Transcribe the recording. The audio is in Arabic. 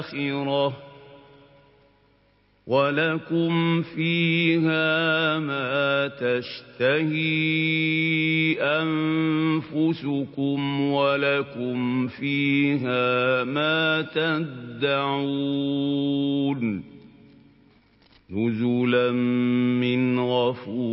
الْآخِرَةِ وَلَكُمْ فِيهَا مَا تَشْتَهِي أَنفُسُكُمْ وَلَكُمْ فِيهَا مَا تَدَّعُونَ نُزُلًا مِّنْ غَفُورٍ